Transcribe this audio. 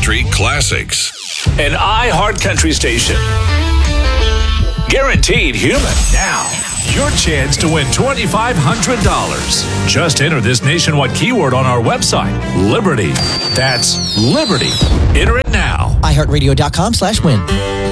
country classics. An iHeart Country station. Guaranteed human. Now, your chance to win $2,500. Just enter this nationwide keyword on our website, Liberty. That's Liberty. Enter it now. iHeartRadio.com/win.